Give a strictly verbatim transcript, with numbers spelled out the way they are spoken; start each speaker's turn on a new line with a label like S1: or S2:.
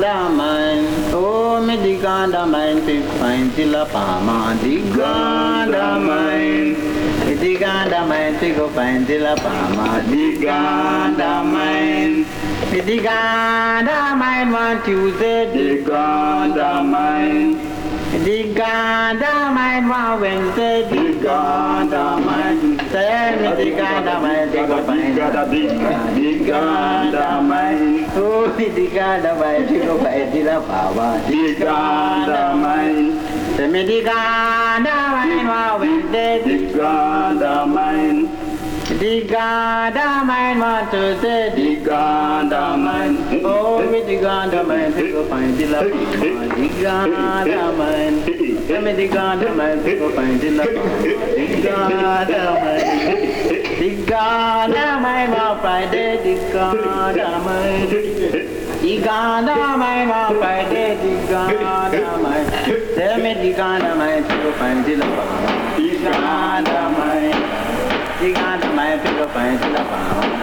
S1: mine. Oh, me diganda mine, pick fine till a palma. Diganda mine. Me diganda mine, pick up fine till a palma. Diganda mine. Me diganda mine, one Tuesday. Diganda mine. Diganda mine, one Wednesday. Diganda mine. Say me diganda mine, pick up fine. Diganda mine. Oh, me diganda mine, pick up fine till a palma. Diganda mine. Say me diganda mine, one Wednesday. Diganda mine. Diganda mine, one Thursday. Diganda mine. Oh, me diganda mine, pick up fine till a palma. Diganda mine. Say me diganda mine, pick up fine till a palma. Diganda mine. Diganda mine, one Friday. Diganda mine. Diganda mine, one Friday. Diganda mine. Say me diganda mine, pick up fine till a palma. Diganda mine. Diganda mine, pick up fine till a palma.